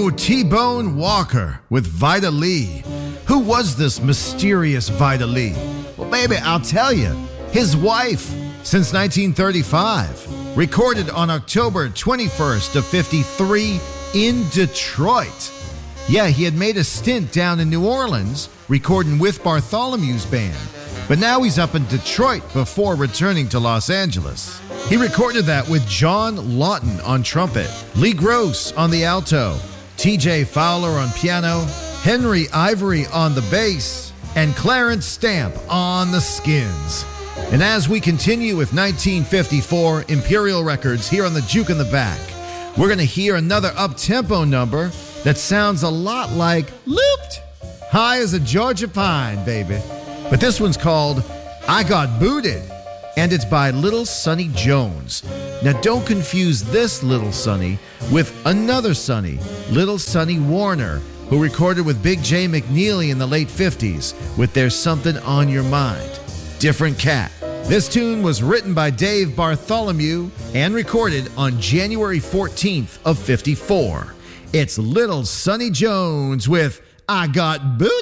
Oh, T-Bone Walker with Vida Lee. Who was this mysterious Vida Lee? Well, baby, I'll tell you. His wife, since 1935. Recorded on October 21st of 53 in Detroit. Yeah, he had made a stint down in New Orleans, recording with Bartholomew's band. But now he's up in Detroit before returning to Los Angeles. He recorded that with John Lawton on trumpet, Lee Gross on the alto, TJ Fowler on piano, Henry Ivory on the bass, and Clarence Stamp on the skins. And as we continue with 1954 Imperial Records here on the Juke in the Back, we're going to hear another up-tempo number that sounds a lot like Looped, high as a Georgia pine, baby. But this one's called I Got Booted, and it's by Little Sonny Jones. Now don't confuse this Little Sonny with another Sonny, Little Sonny Warner, who recorded with Big J McNeely in the late 50s with There's Something on Your Mind. Different cat. This tune was written by Dave Bartholomew and recorded on January 14th of 54. It's Little Sonny Jones with I Got Booted.